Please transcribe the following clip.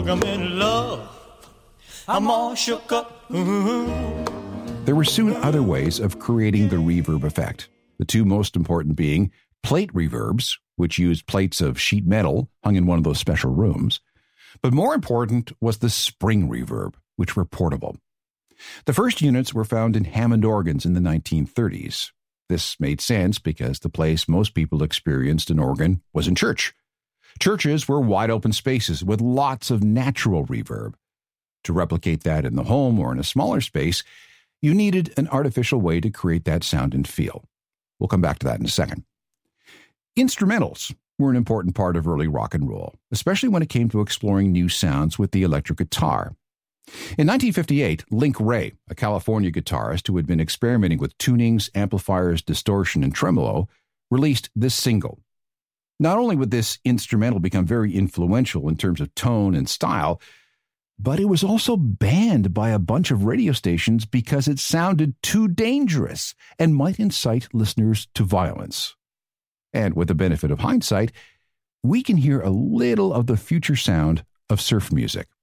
Look, I'm in love. I'm all shook up. There were soon other ways of creating the reverb effect, the two most important being plate reverbs, which used plates of sheet metal hung in one of those special rooms. But more important was the spring reverb, which were portable. The first units were found in Hammond organs in the 1930s. This made sense because the place most people experienced an organ was in church. Churches were wide open spaces with lots of natural reverb. To replicate that in the home or in a smaller space, you needed an artificial way to create that sound and feel. We'll come back to that in a second. Instrumentals were an important part of early rock and roll, especially when it came to exploring new sounds with the electric guitar. In 1958, Link Wray, a California guitarist who had been experimenting with tunings, amplifiers, distortion, and tremolo, released this single. Not only would this instrumental become very influential in terms of tone and style, but it was also banned by a bunch of radio stations because it sounded too dangerous and might incite listeners to violence. And with the benefit of hindsight, we can hear a little of the future sound of surf music.